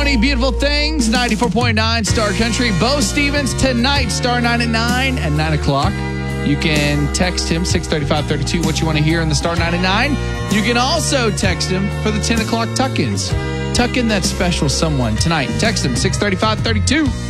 Many Beautiful Things, 94.9 Star Country. Bo Stevens tonight, Star 9 at 9 and 9 o'clock. You can text him, 635-32, what you want to hear in the Star 9 at 9. You can also text him for the 10 o'clock tuck-ins. Tuck in that special someone tonight. Text him, 635-32.